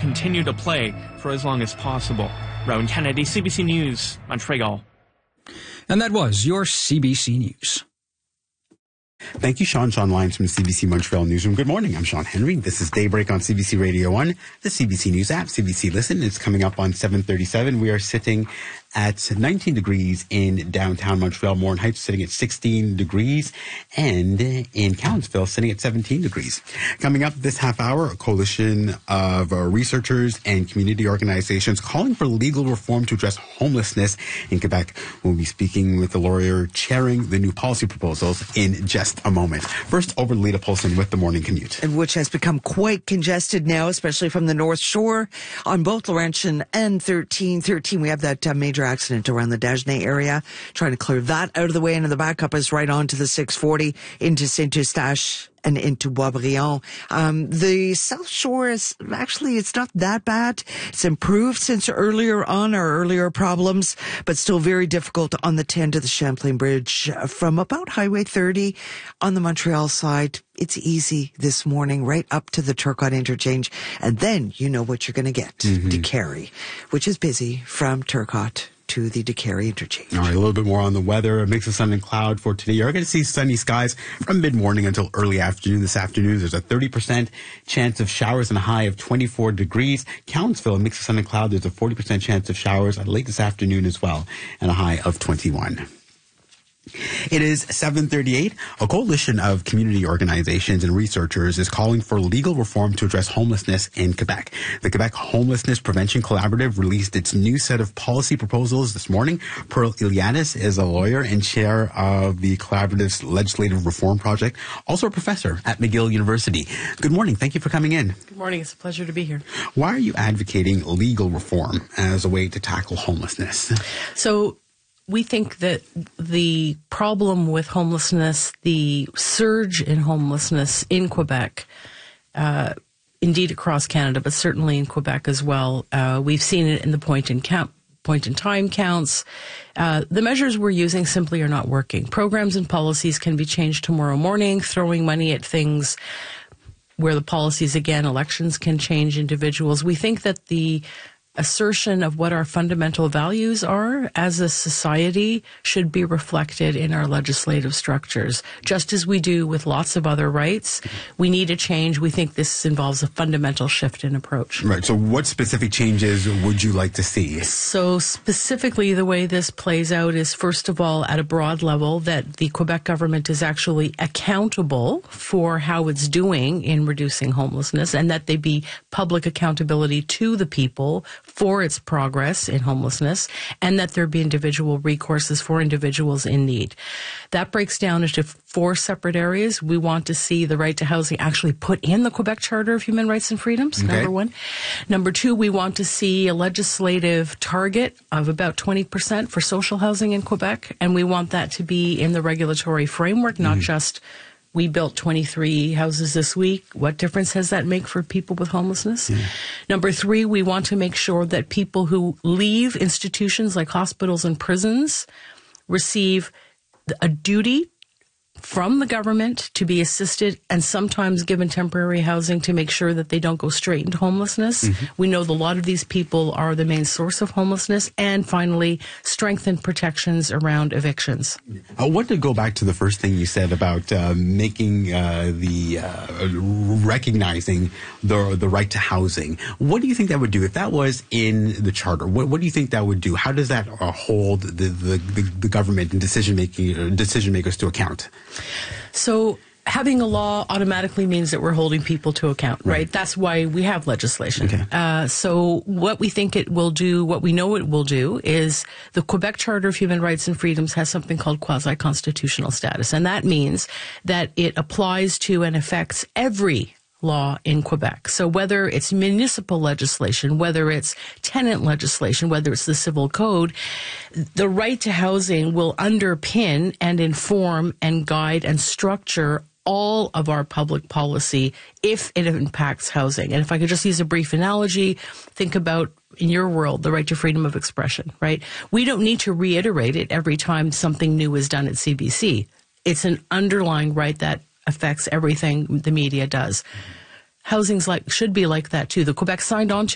continue to play for as long as possible. Rowan Kennedy, CBC News, Montreal. And that was your CBC News. Thank you, Sean. Sean Lyons from the CBC Montreal Newsroom. Good morning. I'm Sean Henry. This is Daybreak on CBC Radio 1, the CBC News app, CBC Listen. It's coming up on 7:37. We are sitting at 19 degrees in downtown Montreal. Morin Heights sitting at 16 degrees, and in Cowansville sitting at 17 degrees. Coming up this half hour, a coalition of researchers and community organizations calling for legal reform to address homelessness in Quebec. We'll be speaking with the lawyer chairing the new policy proposals in just a moment. First, over to Lita Polson with the morning commute. Which has become quite congested now, especially from the North Shore on both Laurentian and 1313. We have that major accident around the Dagenais area. Trying to clear that out of the way, and the backup is right on to the 640 into Saint-Eustache and into Boisbriand. The South Shore is actually, it's not that bad. It's improved since earlier on, our earlier problems, but still very difficult on the 10 to the Champlain Bridge from about Highway 30 on the Montreal side. It's easy this morning, right up to the Turcotte interchange. And then you know what you're going to get. De Carey, which is busy from Turcotte to the De Carey interchange. All right, a little bit more on the weather. A mix of sun and cloud for today. You're going to see sunny skies from mid-morning until early afternoon. This afternoon, there's a 30% chance of showers and a high of 24 degrees. Cowansville, a mix of sun and cloud. There's a 40% chance of showers late this afternoon as well, and a high of 21. It is 7:38. A coalition of community organizations and researchers is calling for legal reform to address homelessness in Quebec. The Quebec Homelessness Prevention Collaborative released its new set of policy proposals this morning. Pearl Iliadis is a lawyer and chair of the collaborative's legislative reform project, also a professor at McGill University. Good morning. Thank you for coming in. Good morning. It's a pleasure to be here. Why are you advocating legal reform as a way to tackle homelessness? So, we think that the problem with homelessness, the surge in homelessness in Quebec, indeed across Canada, but certainly in Quebec as well, we've seen it in the point in time counts. The measures we're using simply are not working. Programs and policies can be changed tomorrow morning, throwing money at things where the policies, again, elections can change individuals. We think that the assertion of what our fundamental values are as a society should be reflected in our legislative structures. Just as we do with lots of other rights, we need a change. We think this involves a fundamental shift in approach. Right. So what specific changes would you like to see? So specifically, the way this plays out is, first of all, at a broad level, that the Quebec government is actually accountable for how it's doing in reducing homelessness, and that they be public accountability to the people for its progress in homelessness, and that there be individual recourses for individuals in need. That breaks down into 4 separate areas. We want to see the right to housing actually put in the Quebec Charter of Human Rights and Freedoms, number 1. Number 2, we want to see a legislative target of about 20% for social housing in Quebec, and we want that to be in the regulatory framework, not just we built 23 houses this week. What difference does that make for people with homelessness? Number 3, we want to make sure that people who leave institutions like hospitals and prisons receive a duty from the government to be assisted and sometimes given temporary housing to make sure that they don't go straight into homelessness. We know that a lot of these people are the main source of homelessness. And finally, strengthen protections around evictions. I want to go back to the first thing you said about recognizing the right to housing. What do you think that would do if that was in the charter? What do you think that would do? How does that hold the government and decision makers to account? So having a law automatically means that we're holding people to account, right? That's why we have legislation. So what we think it will do, what we know it will do, is the Quebec Charter of Human Rights and Freedoms has something called quasi-constitutional status. And that means that it applies to and affects every law in Quebec. So whether it's municipal legislation, whether it's tenant legislation, whether it's the civil code, the right to housing will underpin and inform and guide and structure all of our public policy if it impacts housing. And if I could just use a brief analogy, think about, in your world, the right to freedom of expression, right? We don't need to reiterate it every time something new is done at CBC. It's an underlying right that affects everything the media does. Housing's should be like that too. The Quebec signed on to